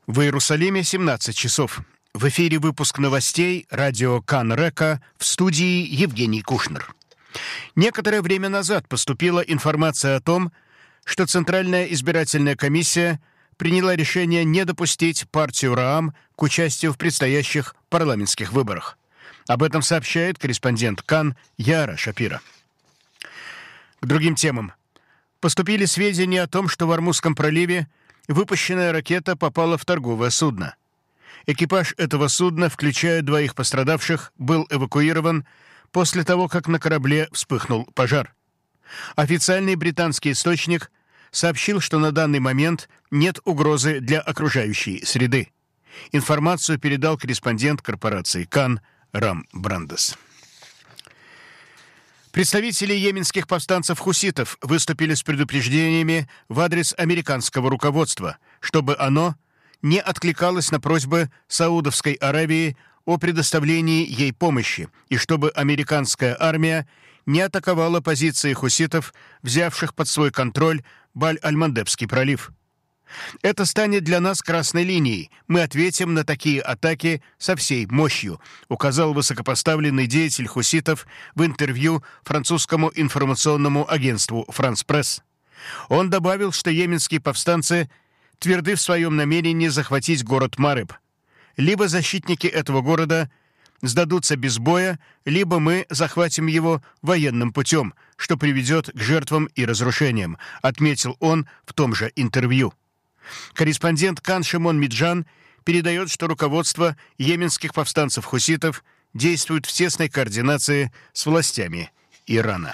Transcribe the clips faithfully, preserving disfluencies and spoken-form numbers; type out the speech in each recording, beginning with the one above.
В Иерусалиме семнадцать часов. В эфире выпуск новостей радио Кан Река, в студии Евгений Кушнер. Некоторое время назад поступила информация о том, что Центральная избирательная комиссия приняла решение не допустить партию Раам к участию в предстоящих парламентских выборах. Об этом сообщает корреспондент Кан Яра Шапира. К другим темам. Поступили сведения о том, что в Ормузском проливе выпущенная ракета попала в торговое судно. Экипаж этого судна, включая двоих пострадавших, был эвакуирован после того, как на корабле вспыхнул пожар. Официальный британский источник сообщил, что на данный момент нет угрозы для окружающей среды. Информацию передал корреспондент корпорации Кан Рам Брандес. Представители йеменских повстанцев-хуситов выступили с предупреждениями в адрес американского руководства, чтобы оно не откликалось на просьбы Саудовской Аравии о предоставлении ей помощи и чтобы американская армия не атаковала позиции хуситов, взявших под свой контроль Баль-аль-Мандебский пролив. «Это станет для нас красной линией. Мы ответим на такие атаки со всей мощью», указал высокопоставленный деятель хуситов в интервью французскому информационному агентству «Франс Пресс». Он добавил, что йеменские повстанцы тверды в своем намерении захватить город Мариб. Либо защитники этого города сдадутся без боя, либо мы захватим его военным путем, что приведет к жертвам и разрушениям, отметил он в том же интервью. Корреспондент Кан Шимон Миджан передает, что руководство йеменских повстанцев-хуситов действует в тесной координации с властями Ирана.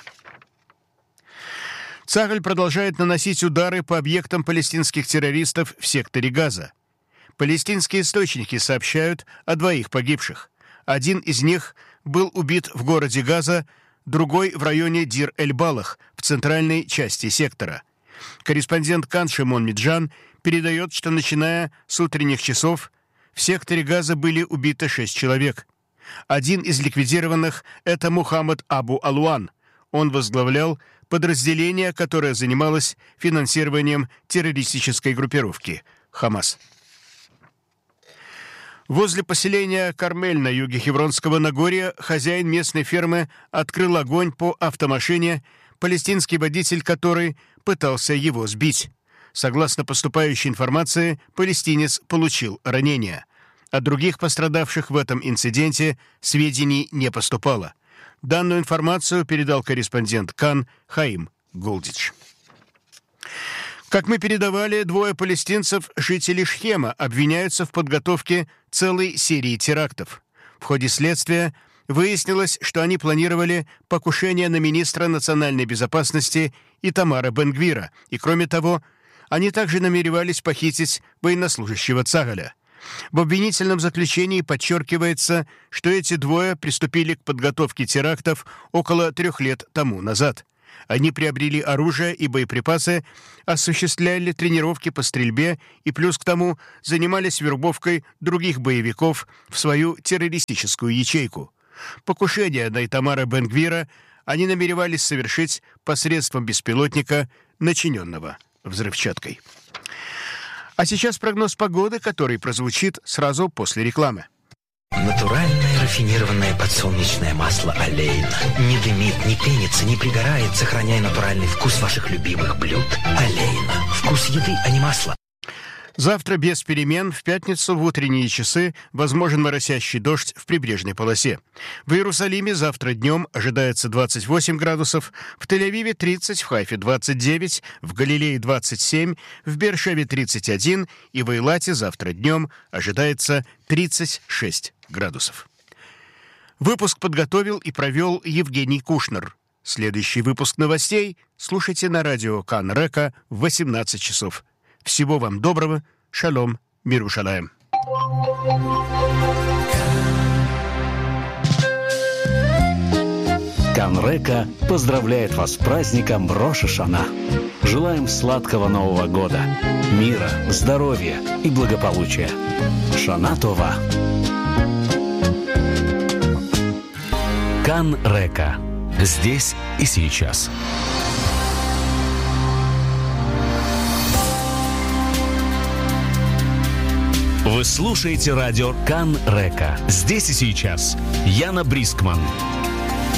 Цахаль продолжает наносить удары по объектам палестинских террористов в секторе Газа. Палестинские источники сообщают о двоих погибших. Один из них был убит в городе Газа, другой в районе Дир-эль-Балах, в центральной части сектора. Корреспондент Кан Шимон Миджан передает, что начиная с утренних часов в секторе Газа были убиты шесть человек. Один из ликвидированных – это Мухаммад Абу Алуан. Он возглавлял подразделение, которое занималось финансированием террористической группировки «Хамас». Возле поселения Кармель на юге Хевронского Нагорья хозяин местной фермы открыл огонь по автомашине, палестинский водитель которой пытался его сбить. Согласно поступающей информации, палестинец получил ранение. О других пострадавших в этом инциденте сведений не поступало. Данную информацию передал корреспондент Кан Хаим Голдич. Как мы передавали, двое палестинцев, жителей Шхема, обвиняются в подготовке целой серии терактов. В ходе следствия выяснилось, что они планировали покушение на министра национальной безопасности Итамара Бен-Гвира, и, кроме того, они также намеревались похитить военнослужащего Цахаля. В обвинительном заключении подчеркивается, что эти двое приступили к подготовке терактов около трех лет тому назад. Они приобрели оружие и боеприпасы, осуществляли тренировки по стрельбе и плюс к тому занимались вербовкой других боевиков в свою террористическую ячейку. Покушение на Итамара Бен-Гвира они намеревались совершить посредством беспилотника, начиненного взрывчаткой. А сейчас прогноз погоды, который прозвучит сразу после рекламы. Натуральное рафинированное подсолнечное масло «Олейна». Не дымит, не пенится, не пригорает, сохраняя натуральный вкус ваших любимых блюд. «Олейна». Вкус еды, а не масла. Завтра без перемен, в пятницу в утренние часы возможен моросящий дождь в прибрежной полосе. В Иерусалиме завтра днем ожидается двадцать восемь градусов, в Тель-Авиве тридцать, в Хайфе двадцать девять, в Галилее двадцать семь, в Беэр-Шеве тридцать один и в Эйлате завтра днем ожидается тридцать шесть градусов. Выпуск подготовил и провел Евгений Кушнер. Следующий выпуск новостей слушайте на радио Кан Река в восемнадцать часов. Всего вам доброго. Шалом. Мир Ушалаем. Кан Река поздравляет вас с праздником Рош ха-Шана. Желаем сладкого Нового года, мира, здоровья и благополучия. Шана Това. Кан Река. Здесь и сейчас. Вы слушаете радио Кан Река. Здесь и сейчас Яна Брискман.